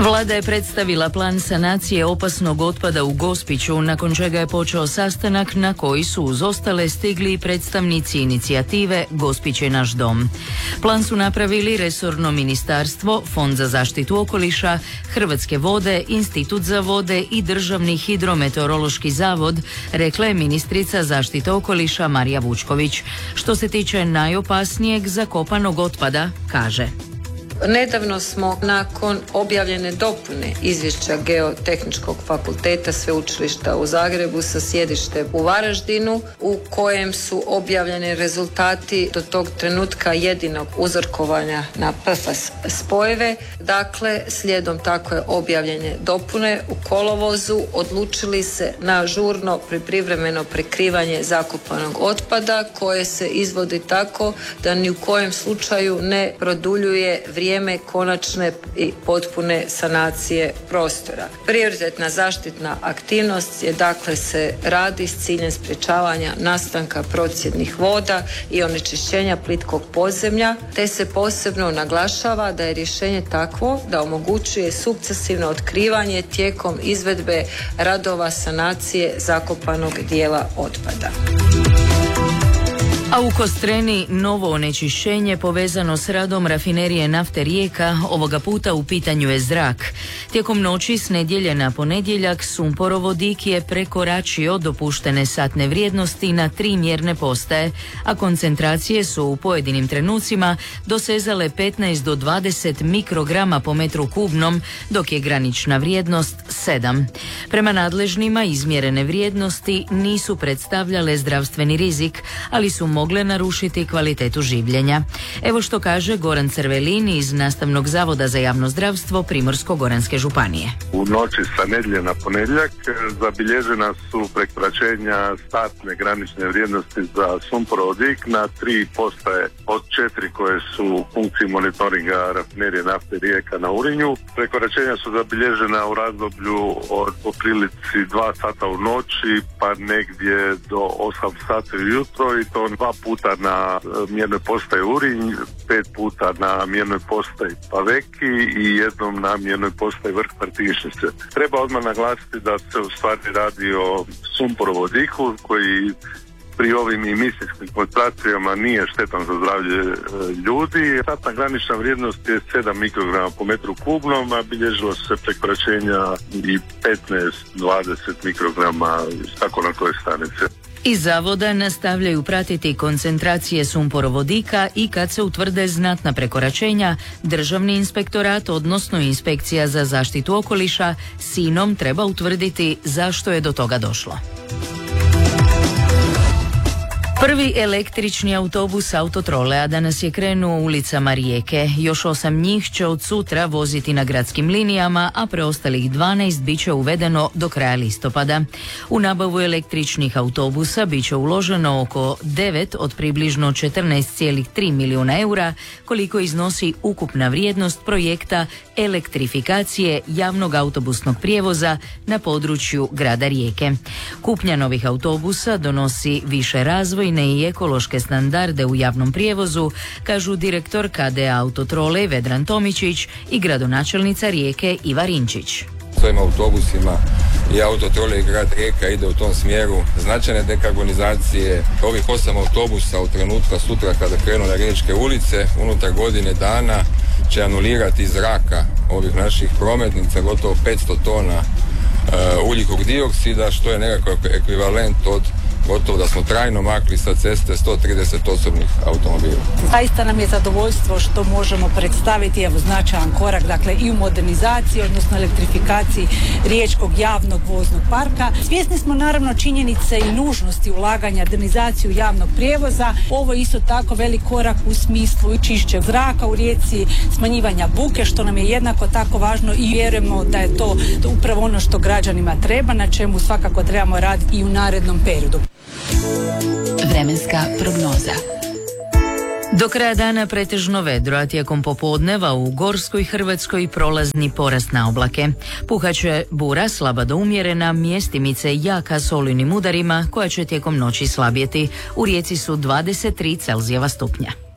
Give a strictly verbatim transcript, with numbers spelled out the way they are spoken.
Vlada je predstavila plan sanacije opasnog otpada u Gospiću, nakon čega je počeo sastanak na koji su uz ostale stigli predstavnici inicijative Gospić je naš dom. Plan su napravili resorno ministarstvo, Fond za zaštitu okoliša, Hrvatske vode, Institut za vode i Državni hidrometeorološki zavod, rekla je ministrica zaštite okoliša Marija Vučković. Što se tiče najopasnijeg zakopanog otpada, kaže: Nedavno smo nakon objavljene dopune izvješća Geotehničkog fakulteta Sveučilišta u Zagrebu sa sjedištem u Varaždinu, u kojem su objavljeni rezultati do tog trenutka jedinog uzorkovanja na P F A S spojeve. Dakle, slijedom takve objavljene dopune u kolovozu odlučili se na žurno privremeno prekrivanje zakopanog otpada koje se izvodi tako da ni u kojem slučaju ne produljuje vrijeme vrijeme konačne i potpune sanacije prostora. Prioritetna zaštitna aktivnost je dakle se radi s ciljem sprječavanja nastanka procjednih voda i onečišćenja plitkog podzemlja, te se posebno naglašava da je rješenje takvo da omogućuje sukcesivno otkrivanje tijekom izvedbe radova sanacije zakopanog dijela otpada. A u Kostreni novo onečišćenje povezano s radom rafinerije nafte Rijeka, ovoga puta u pitanju je zrak. Tijekom noći s nedjelje na ponedjeljak sumporovodik je prekoračio dopuštene satne vrijednosti na tri mjerne postaje, a koncentracije su u pojedinim trenucima dosezale petnaest do dvadeset mikrograma po metru kubnom, dok je granična vrijednost sedam. Prema nadležnima izmjerene vrijednosti nisu predstavljale zdravstveni rizik, ali su mogle narušiti kvalitetu življenja. Evo što kaže Goran Crvelin iz Nastavnog zavoda za javno zdravstvo Primorsko-goranske županije. U noći sa nedjelje na ponedjeljak zabilježena su prekoračenja statne granične vrijednosti za sumporovodik na tri postaje od četiri koje su u funkciji monitoringa rafinerije nafte Rijeka na Urinju. Prekoračenja su zabilježena u razdoblju od po prilici dva sata u noći pa negdje do osam sati ujutro, i to dva puta na mjernoj postaji Urinj, pet puta na mjernoj postaji Paveki i jednom na mjernoj postaji Vrh Martišnice. Treba odmah naglasiti da se u stvari radi o sumporovodiku koji pri ovim emisijskim koncentracijama nije štetan za zdravlje e, ljudi. Satna granična vrijednost je sedam mikrograma po metru kubnom, a bilježilo se prekoračenja i petnaest do dvadeset mikrograma tako na toj stanici. Iz zavoda nastavljaju pratiti koncentracije sumporovodika i kad se utvrde znatna prekoračenja, Državni inspektorat, odnosno Inspekcija za zaštitu okoliša, sinom treba utvrditi zašto je do toga došlo. Prvi električni autobus Autotrolea danas je krenuo ulicama Rijeke. Još osam njih će od sutra voziti na gradskim linijama, a preostalih dvanaest bit će uvedeno do kraja listopada. U nabavu električnih autobusa bit će uloženo oko devet od približno četrnaest zarez tri milijuna eura, koliko iznosi ukupna vrijednost projekta elektrifikacije javnog autobusnog prijevoza na području grada Rijeke. Kupnja novih autobusa donosi više razvoj i ekološke standarde u javnom prijevozu, kažu direktor K D A Autotrole Vedran Tomičić i gradonačelnica Rijeke Iva Rinčić. S ovim autobusima i Autotrole i grad Rijeka ide u tom smjeru značajne dekarbonizacije. Ovih osam autobusa u trenutka sutra kada krenu na riječke ulice unutar godine dana će anulirati iz zraka ovih naših prometnica gotovo petsto tona uh, ugljikog dioksida, što je nekakav ekvivalent od gotovo da smo trajno makli sa ceste sto trideset osobnih automobila. Zaista nam je zadovoljstvo što možemo predstaviti evo značajan korak, dakle i u modernizaciji, odnosno elektrifikaciji riječkog javnog voznog parka. Svjesni smo naravno činjenice i nužnosti ulaganja modernizaciju javnog prijevoza. Ovo je isto tako velik korak u smislu i čišćeg zraka u Rijeci, smanjivanja buke, što nam je jednako tako važno, i vjerujemo da je to upravo ono što građanima treba, na čemu svakako trebamo raditi i u narednom periodu. Vremenska prognoza. Do kraja dana pretežno vedro, a tijekom popodneva u Gorskoj Hrvatskoj prolazni porast na oblake. Puhaće bura slaba do umjerena, mjestimice jaka s olujnim udarima koja će tijekom noći slabjeti. U Rijeci su dvadeset tri Celzijeva stupnja.